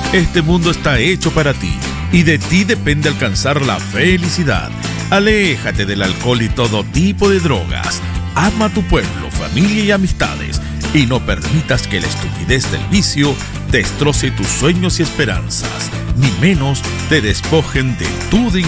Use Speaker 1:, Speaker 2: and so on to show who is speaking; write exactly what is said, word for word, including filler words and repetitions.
Speaker 1: Este mundo está hecho para ti y de ti depende alcanzar la felicidad. Aléjate del alcohol y todo tipo de drogas. Ama a tu pueblo, familia y amistades y no permitas que la estupidez del vicio destroce tus sueños y esperanzas, ni menos te despojen de tu dignidad.